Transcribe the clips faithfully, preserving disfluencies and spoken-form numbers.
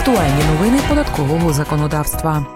Актуальні новини податкового законодавства.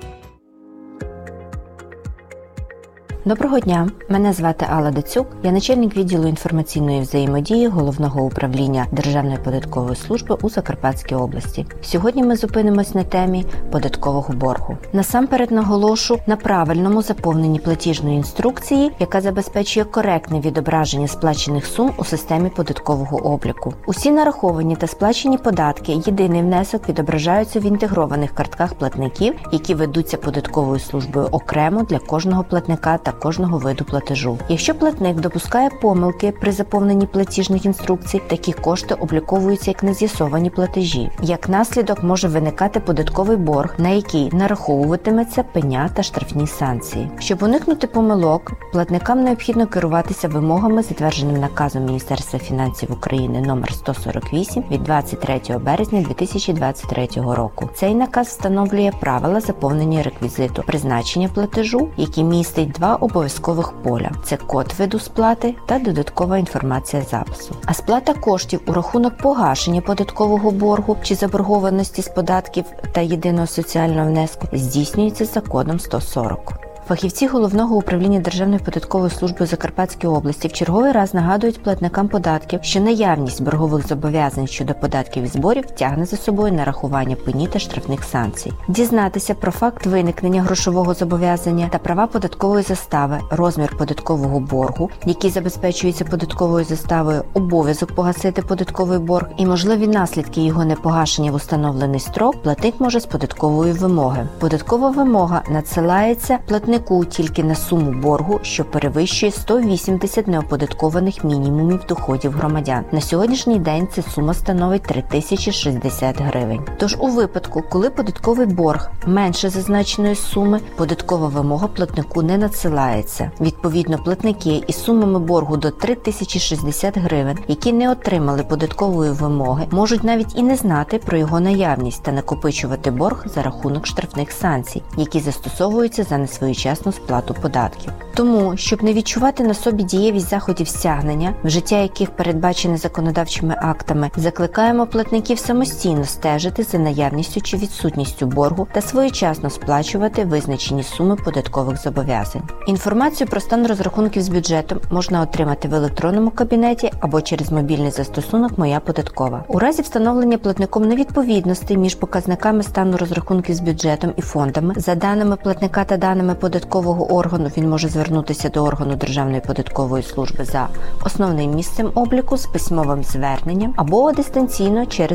Доброго дня, мене звати Алла Дацюк, я начальник відділу інформаційної взаємодії Головного управління Державної податкової служби у Закарпатській області. Сьогодні ми зупинимось на темі податкового боргу. Насамперед наголошу на правильному заповненні платіжної інструкції, яка забезпечує коректне відображення сплачених сум у системі податкового обліку. Усі нараховані та сплачені податки, єдиний внесок відображаються в інтегрованих картках платників, які ведуться податковою службою окремо для кожного платника та кожного виду платежу. Якщо платник допускає помилки при заповненні платіжних інструкцій, такі кошти обліковуються як нез'ясовані платежі. Як наслідок може виникати податковий борг, на який нараховуватиметься пеня та штрафні санкції. Щоб уникнути помилок, платникам необхідно керуватися вимогами, затвердженим наказом Міністерства фінансів України номер сто сорок вісім від двадцять третього березня дві тисячі двадцять третього року. Цей наказ встановлює правила заповнення реквізиту призначення платежу, які містить два обов'язкових поля – це код виду сплати та додаткова інформація запису. А сплата коштів у рахунок погашення податкового боргу чи заборгованості з податків та єдиного соціального внеску здійснюється за кодом сто сорок. Фахівці Головного управління Державної податкової служби Закарпатській області в черговий раз нагадують платникам податків, що наявність боргових зобов'язань щодо податків і зборів тягне за собою нарахування пені та штрафних санкцій. Дізнатися про факт виникнення грошового зобов'язання та права податкової застави, розмір податкового боргу, який забезпечується податковою заставою, обов'язок погасити податковий борг і можливі наслідки його непогашення в установлений строк, платник може з податкової вимоги. Податкова вимога надсилається платнику тільки на суму боргу, що перевищує сто вісімдесят неоподаткованих мінімумів доходів громадян. На сьогоднішній день ця сума становить три тисячі шістдесят гривень. Тож у випадку, коли податковий борг менше зазначеної суми, податкова вимога платнику не надсилається. Відповідно, платники із сумами боргу до три тисячі шістдесят гривень, які не отримали податкової вимоги, можуть навіть і не знати про його наявність та накопичувати борг за рахунок штрафних санкцій, які застосовуються за несвоєчасну сплату податків. Тому, щоб не відчувати на собі дієвість заходів стягнення, вжиття яких передбачене законодавчими актами, закликаємо платників самостійно стежити за наявністю чи відсутністю боргу та своєчасно сплачувати визначені суми податкових зобов'язань. Інформацію про стан розрахунків з бюджетом можна отримати в електронному кабінеті або через мобільний застосунок «Моя податкова». У разі встановлення платником невідповідностей між показниками стану розрахунків з бюджетом і фондами, за даними платника та даними податкового органу, він може звернутися до органу Державної податкової служби за основним місцем обліку з письмовим зверненням або дистанційно через